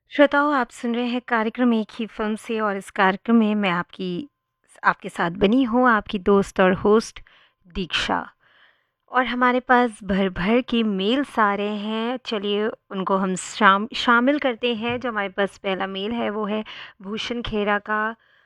श्रोताओं, आप सुन रहे हैं कार्यक्रम एक ही फ़िल्म से और इस कार्यक्रम में मैं आपके साथ बनी हूँ, आपकी दोस्त और होस्ट दीक्षा। और हमारे पास भर-भर के मेल्स आ रहे हैं, चलिए उनको हम शामिल करते हैं। जो हमारे पास पहला मेल है वो है भूषण खेरा का।